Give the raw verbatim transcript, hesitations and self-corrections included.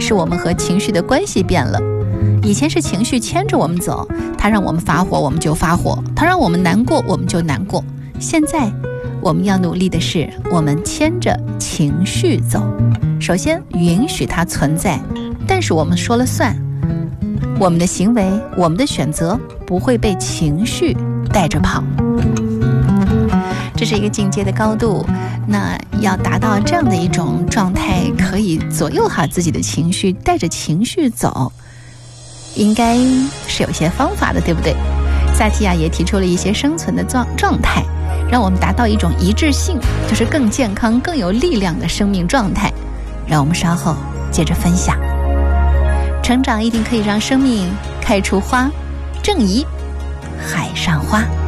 是我们和情绪的关系变了。以前是情绪牵着我们走，它让我们发火我们就发火，它让我们难过我们就难过。现在我们要努力的是，我们牵着情绪走。首先允许它存在，但是我们说了算，我们的行为我们的选择不会被情绪带着跑。这是一个境界的高度，那要达到这样的一种状态，可以左右好自己的情绪，带着情绪走，应该是有些方法的，对不对？萨提亚也提出了一些生存的状状态，让我们达到一种一致性，就是更健康更有力量的生命状态。让我们稍后接着分享。成长一定可以让生命开出花，正宜海上花。